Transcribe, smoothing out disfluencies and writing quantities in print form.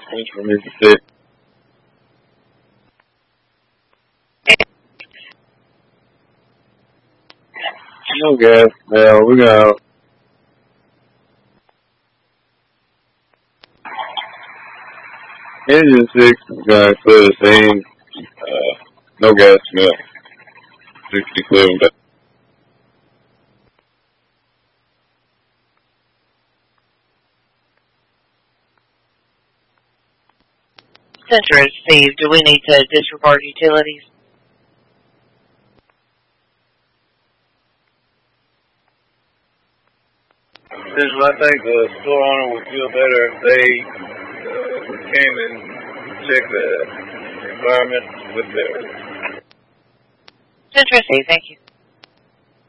Thanks for Mississippi. No gas. Now we got engine 6 is going to clear the scene. No gas smell. 60 clear. Center is Steve. Do we need to disregard utilities? Central, I think the store owner would feel better if they came and checked the environment with their... Center is Steve. Thank you.